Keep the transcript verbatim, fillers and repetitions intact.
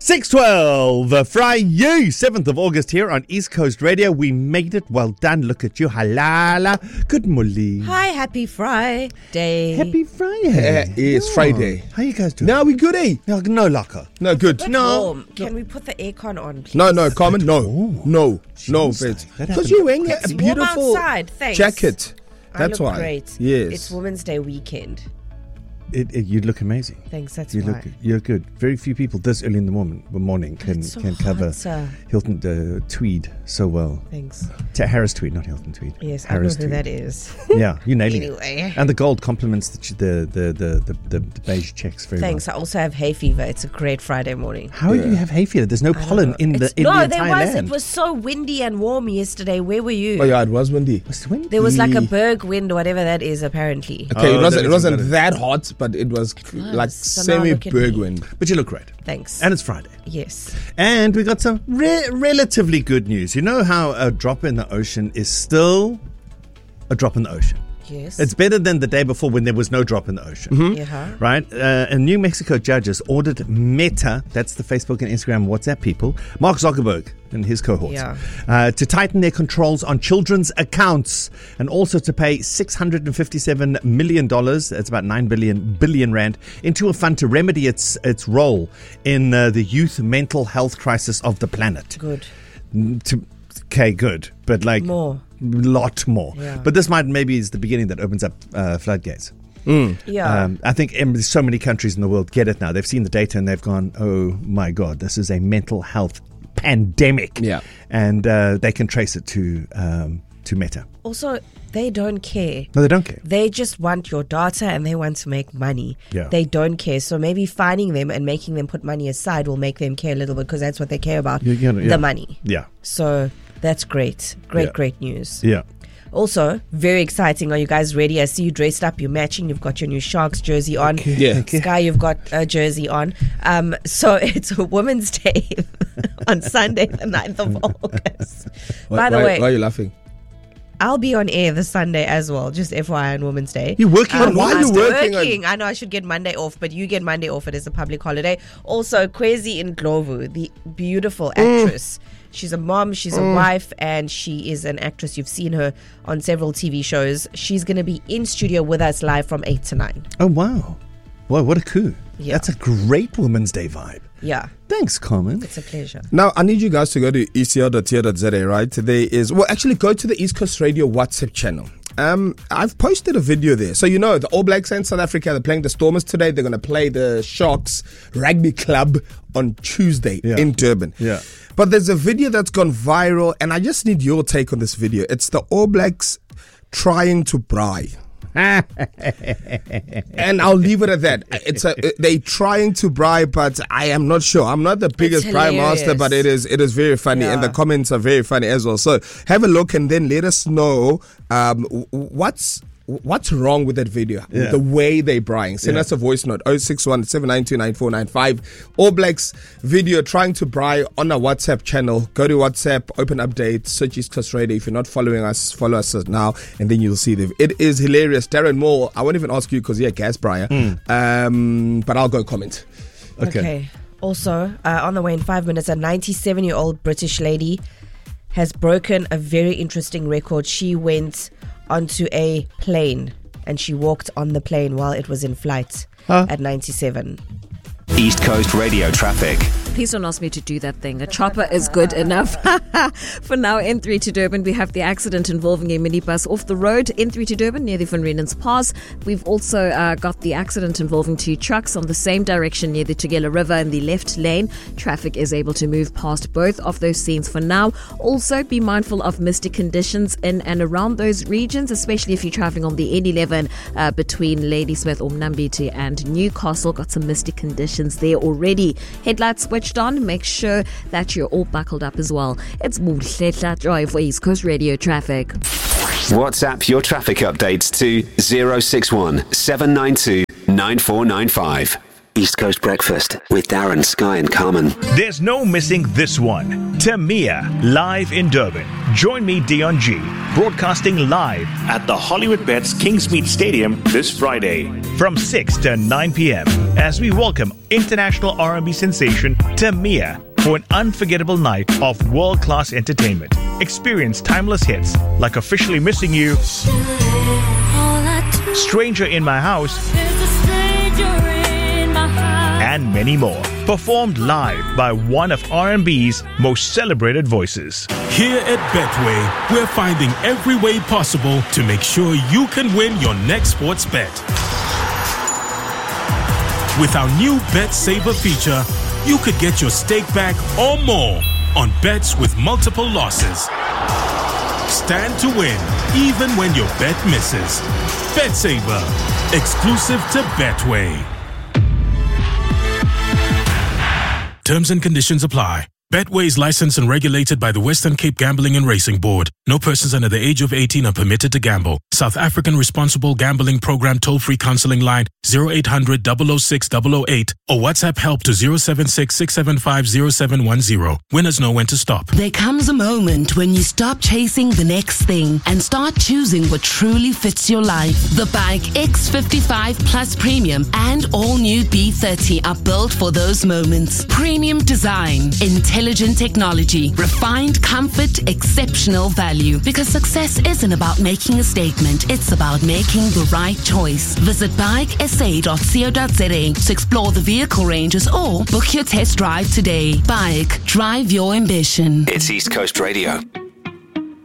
six twelve, uh, Friday, seventh of August here on East Coast Radio. We made it. Well done. Look at you. Halala. Good morning. Hi, happy Friday. Happy Friday. Uh, it's Oh. Friday. How you guys doing? Now we good, eh? No, no locker. No, good. But No. warm. Can we put the aircon on, please? No, no, Carmen, no. Oh. No, no, Jeez, Fitz. that Because happened you're wearing a It's warm beautiful outside. Thanks. jacket. I That's look why. great. Yes. It's Women's Day weekend. It, it, you look amazing. Thanks, that's You why. look, you're good. Very few people this early in the morning, the morning can It's so can cover hot, sir. Hilton uh, Tweed so well. Thanks. T- Harris Tweed, not Hilton Tweed. Yes, Harris I know who Tweed. that is. Yeah, you're nailing Anyway. it. And the gold complements the ch- the the the, the, the, the beige checks very Thanks. well. I also have hay fever. It's a great Friday morning. How do you have hay fever? There's no I don't pollen know. in the It's- in no, the there entire was. land. It was so windy and warm yesterday. Where were you? Oh, yeah, it was windy. Was it windy? There was like a Yeah. berg wind, whatever that is, apparently. Okay, Oh, it wasn't, that it is wasn't better. that hot, but it was c- like So now look at semi-berg me. wind. But you look great. Thanks. And it's Friday. yes. And we got some re- relatively good news. You know how a drop in the ocean is still a drop in the ocean. Yes. It's better than the day before when there was no drop in the ocean. Yeah. Right? Uh, and New Mexico judges ordered Meta, that's the Facebook and Instagram WhatsApp people, Mark Zuckerberg and his cohorts, Yeah. uh, to tighten their controls on children's accounts and also to pay six hundred fifty-seven million dollars, that's about nine billion, billion rand, into a fund to remedy its, its role in uh, the youth mental health crisis of the planet. Good. To, okay, good. But like... More. lot more. Yeah. But this might maybe is the beginning that opens up uh, floodgates. Yeah. Um, I think um, so many countries in the world get it now. They've seen the data and they've gone, oh my God, this is a mental health pandemic. Yeah. And uh, they can trace it to um, to Meta. also, they don't care. No, they don't care. They just want your data and they want to make money. Yeah. They don't care. So maybe finding them and making them put money aside will make them care a little bit because that's what they care about, You- you know, yeah. the money. Yeah. So that's great. Great, Yeah. great news. Yeah. Also, very exciting. Are you guys ready? I see you dressed up. You're matching. You've got your new Sharks jersey on. Yeah. Okay. Sky, you've got a jersey on. Um, so it's a Women's Day on Sunday, the ninth of August. Why, By the why, way, why are you laughing? I'll be on air this Sunday as well, just F Y I on Women's Day. You're working on why are I'm you still working on- working. I know I should get Monday off, but you get Monday off. It is a public holiday. Also, Kwezi Ndlovu, the beautiful actress. She's a mom, she's a wife, and she is an actress. You've seen her on several T V shows. She's going to be in studio with us live from eight to nine. Oh, wow. Wow, what a coup. Yeah. That's a great Women's Day vibe. Yeah, Thanks, Carmen. it's a pleasure. Now, I need you guys to go to e c r dot co dot z a, right? There is, well, actually go to the East Coast Radio WhatsApp channel. Um, I've posted a video there. So, you know, the All Blacks and South Africa, they're playing the Stormers today. They're going to play the Sharks Rugby Club on Tuesday Yeah. in Durban. Yeah. But there's a video that's gone viral, and I just need your take on this video. It's the All Blacks trying to braai. And I'll leave it at that. It's a they trying to bribe, but I am not sure. I'm not the biggest bribe master, hilarious. but it is it is very funny, and the Yeah. comments are very funny as well. So have a look and then let us know um, w- what's. What's wrong with that video? Yeah. The way they buying. Send Yeah. us a voice note oh six one, seven nine two, nine four nine five. All Blacks video trying to buy on our WhatsApp channel. Go to WhatsApp, open update, search East Coast Radio. If you're not following us, follow us now, and then you'll see them. It is hilarious. Darren Moore, I won't even ask you because you're a gas briar, um, but I'll go comment. Okay. Okay. Also, uh, on the way in five minutes, a ninety-seven-year-old British lady has broken a very interesting record. She went onto a plane and she walked on the plane while it was in flight Huh? at ninety-seven. East Coast Radio traffic. Please don't ask me to do that thing. A chopper is good enough. For now, N three to Durban, we have the accident involving a minibus off the road. N three to Durban near the Van Riemen's Pass. We've also uh, got the accident involving two trucks on the same direction near the Tugela River in the left lane. Traffic is able to move past both of those scenes for now. Also, be mindful of misty conditions in and around those regions, especially if you're traveling on the N eleven uh, between Ladysmith or Mnambiti and Newcastle. Got some misty conditions there already. Headlights switched on. Make sure that you're all buckled up as well. It's Mudhletla Drive for East Coast Radio traffic. WhatsApp your traffic updates to zero six one, seven nine two, nine four nine five. East Coast Breakfast with Darren, Sky and Carmen. There's no missing this one. Tamia, live in Durban. Join me, Dion G, broadcasting live at the Hollywood Bets Kingsmead Stadium this Friday from six to nine p.m. as we welcome international R and B sensation Tamia for an unforgettable night of world-class entertainment. Experience timeless hits like Officially Missing You, Stranger in My House, and many more. Performed live by one of R and B's most celebrated voices. Here at Betway, we're finding every way possible to make sure you can win your next sports bet. With our new Bet Saver feature, you could get your stake back or more on bets with multiple losses. Stand to win even when your bet misses. Bet Saver, exclusive to Betway. Terms and conditions apply. Betway is licensed and regulated by the Western Cape Gambling and Racing Board. No persons under the age of eighteen are permitted to gamble. South African Responsible Gambling Program toll-free counseling line zero eight hundred, double oh six, double oh eight or WhatsApp help to zero seven six, six seven five, zero seven one zero. Winners know when to stop. There comes a moment when you stop chasing the next thing and start choosing what truly fits your life. The Bike X fifty-five Plus Premium and all new B thirty are built for those moments. Premium design, intelligent technology, refined comfort, exceptional value. Because success isn't about making a statement, it's about making the right choice. Visit bike s a dot co dot za to explore the vehicle ranges or book your test drive today. Bike, drive your ambition. It's East Coast Radio.